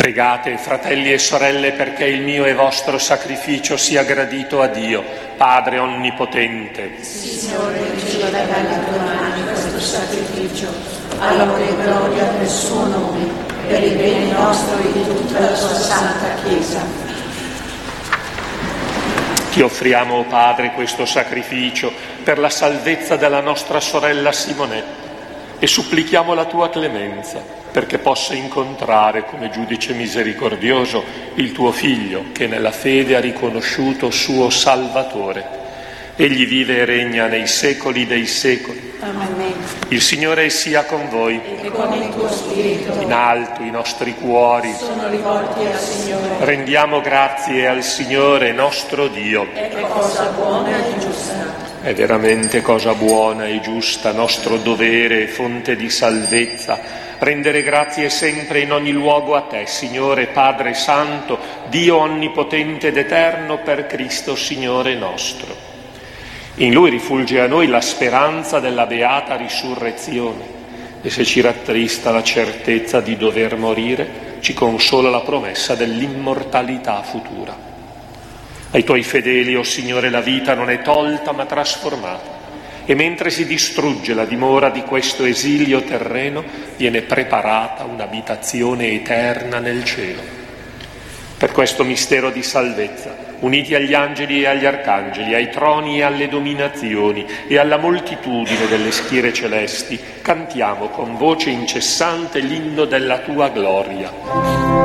Pregate, fratelli e sorelle, perché il mio e vostro sacrificio sia gradito a Dio, Padre Onnipotente. Sì, Signore, riceva dalle tue mani questo sacrificio, allora e gloria del suo nome, per il bene nostro e di tutta la sua santa Chiesa. Ti offriamo, o Padre, questo sacrificio per la salvezza della nostra sorella Simonetta e supplichiamo la tua clemenza perché possa incontrare come giudice misericordioso il tuo Figlio che nella fede ha riconosciuto suo Salvatore. Egli vive e regna nei secoli dei secoli. Amen. Il Signore sia con voi. E con il tuo spirito. In alto i nostri cuori Sono rivolti al Signore. rendiamo grazie al Signore nostro Dio. È cosa buona e giusta. È veramente cosa buona e giusta, nostro dovere e fonte di salvezza, rendere grazie sempre in ogni luogo a te, Signore Padre Santo, Dio onnipotente ed eterno, per Cristo Signore nostro. In Lui rifulge a noi la speranza della beata risurrezione e se ci rattrista la certezza di dover morire, ci consola la promessa dell'immortalità futura. Ai tuoi fedeli, o Signore, la vita non è tolta ma trasformata, e mentre si distrugge la dimora di questo esilio terreno, viene preparata un'abitazione eterna nel cielo. Per questo mistero di salvezza, uniti agli angeli e agli arcangeli, ai troni e alle dominazioni e alla moltitudine delle schiere celesti, cantiamo con voce incessante l'inno della tua gloria.